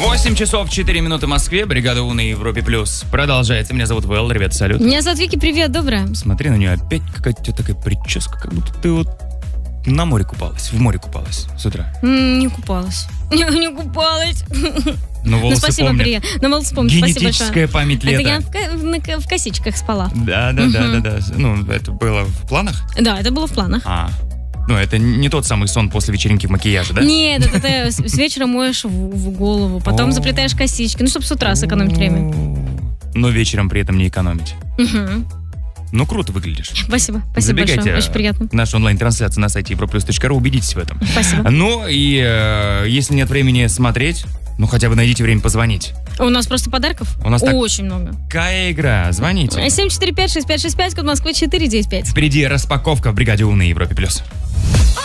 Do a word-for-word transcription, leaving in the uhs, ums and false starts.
восемь часов четыре минуты в Москве. Бригада У на Европе Плюс продолжается. Меня зовут Вэл. Ребят, салют. Меня зовут Вики, привет, доброе. Смотри на нее, опять какая-то такая прическа, как будто ты вот на море купалась, в море купалась с утра. М, Не купалась. Не, не купалась. Ну, Ну, волосы спасибо, помнят. приятно. Ну, волосы помнят, спасибо Генетическая большое. память Это лета. я в, ка- в- на- в косичках спала. Да, да, да, да, да. Ну, это было в планах? Да, это было в планах. А, ну, это не тот самый сон после вечеринки в макияже, да? Нет, это ты с с вечера моешь в, в голову, потом О. заплетаешь косички, ну, чтобы с утра сэкономить время. Но вечером при этом не экономить. Мгм. Ну, круто выглядишь. Спасибо, спасибо Забегайте большое, очень приятно. в нашу онлайн-трансляцию на сайте европлюс точка ру, убедитесь в этом. Спасибо. Ну, и э, если нет времени смотреть, ну, хотя бы найдите время позвонить. У нас просто подарков У нас так- очень много. Какая игра? Звоните. семь четыре пять шесть пять шесть пять, код Москвы четыре девять пять. Впереди распаковка в бригаде У на Европе+. плюс.